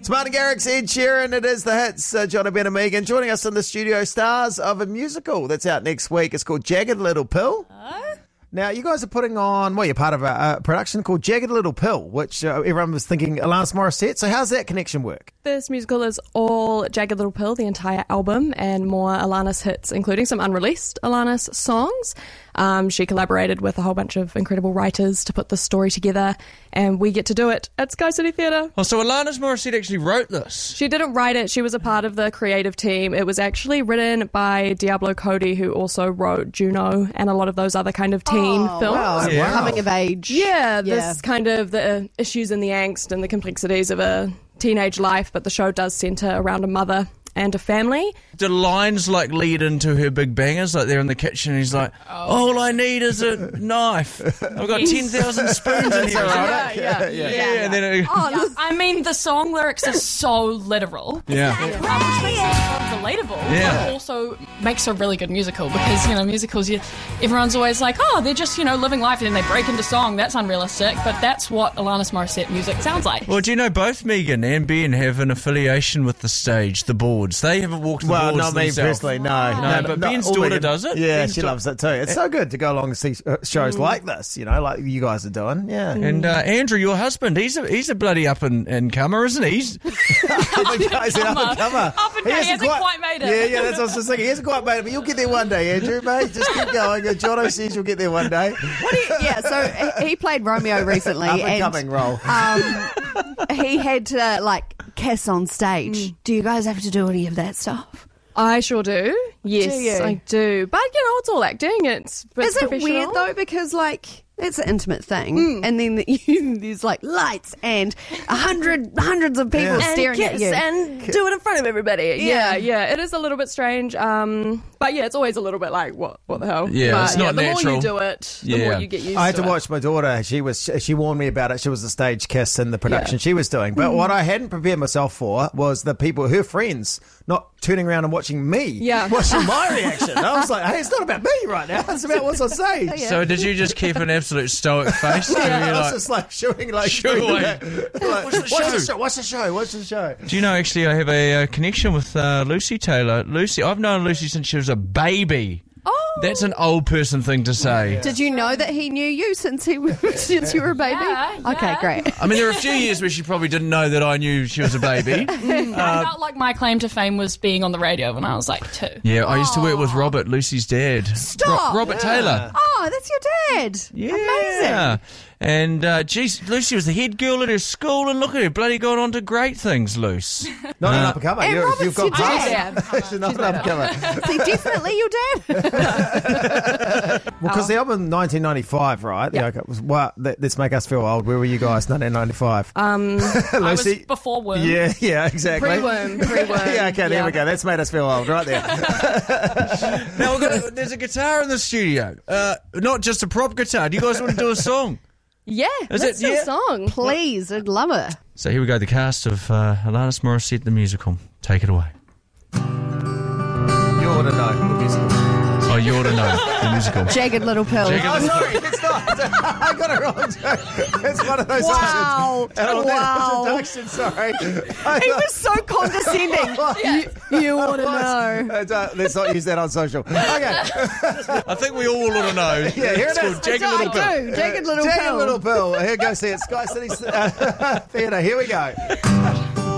It's Martin Garrix, Ed Sheeran. It is the hits. John Ben and Megan joining us in the studio, stars of a musical that's out next week. It's called Jagged Little Pill. Now, you guys are putting on, well, you're part of a production called Jagged Little Pill, which everyone was thinking Alanis Morissette. So how's that connection work? This musical is all Jagged Little Pill, the entire album, and more Alanis hits, including some unreleased Alanis songs. She collaborated with a whole bunch of incredible writers to put this story together, and we get to do it at Sky City Theatre. Oh, so Alanis Morissette actually wrote this? She didn't write it. She was a part of the creative team. It was actually written by Diablo Cody, who also wrote Juno and a lot of those other kind of teen films. Wow. Yeah. Coming of age. Yeah, this kind of the issues and the angst and the complexities of a teenage life, but the show does centre around a mother and a family. Do lines like lead into her big bangers? Like they're in the kitchen and he's like, all I need is a knife. I've got 10,000 spoons in here. Yeah. And then I mean, the song lyrics are so literal. yeah. Which makes it so relatable. Yeah. But also makes a really good musical because, musicals, everyone's always like, they're just, living life and then they break into song. That's unrealistic. But that's what Alanis Morissette music sounds like. Well, do you know both Megan and Ben have an affiliation with the stage, the boards? They haven't walked the boards Not me themselves. personally, no. No, but Ben's all daughter Megan. does it. Yeah, Ben's she loves it too. It's so good to go along and see shows like this, like you guys are doing. Yeah. And Andrew, your husband, he's a bloody up and comer, isn't he? He's He's an up-and-comer. He hasn't quite made it. Yeah, that's what I was just thinking. He hasn't quite made it, but you'll get there one day, Andrew, mate. Just keep going. Jono says you'll get there one day. So he played Romeo recently. Up-and-coming role. He had to, kiss on stage. Do you guys have to do any of that stuff? I sure do. Yes, Do you? I do. But, it's all acting. It's a bit Is it professional. weird though? Because it's an intimate thing, and then there's lights and hundreds of people staring at you. and do it in front of everybody. Yeah. It is a little bit strange. But it's always a little bit like, what the hell? Yeah, but, it's not the natural. more you do it, the more you get used to it. I had to watch my daughter. She warned me about it. She was a stage kiss in the production she was doing. But what I hadn't prepared myself for was the people, her friends, not turning around and watching me, watching my reaction. I was like, hey, it's not about me right now. It's about what's on stage. So did you just keep an absolute stoic face? I was just shooing Shoo away. What's the show? Do you know, actually, I have a connection with Lucy Taylor. Lucy, I've known Lucy since she was a baby. Oh. That's an old person thing to say. Did you know that he knew you since you were a baby? Yeah. Okay, great. I mean, there were a few years where she probably didn't know that I knew she was a baby. I felt like my claim to fame was being on the radio when I was 2. Yeah, I used to work with Robert, Lucy's dad. Stop. Robert Taylor. Oh, that's your dad. Yeah. Amazing. And, Lucy was the head girl at her school, and look at her, bloody gone on to great things, Luce. Not an up-and-comer. And You've got Robert's your class. dad. She's not an up-and-comer. Is he definitely your dad? Well, because the album 1995, right? Yeah. Okay, let's make us feel old. Where were you guys, 1995? I was Lucy? before Worm. Yeah, exactly. Pre-worm. Yeah, okay, there we go. That's made us feel old right there. Now, there's a guitar in the studio. Not just a prop guitar. Do you guys want to do a song? Yeah, Is let's it? do Yeah. a song. Please, I'd love it. So here we go, the cast of Alanis Morissette, the musical. Take it away. You ought to know the musical. Oh, you ought to know the musical. Jagged Little Pill. Oh, sorry, it's not. I got it wrong. It's one of those Wow. options. And on that introduction, sorry. He was so condescending. You want to know. Let's not use that on social. Okay. I think we all ought to know. Yeah, here it It's called is. Jagged Little Pill. I do. Jagged Little Jagged Pill. Little Pill. Here, go see it. Sky City Theatre. Here we go.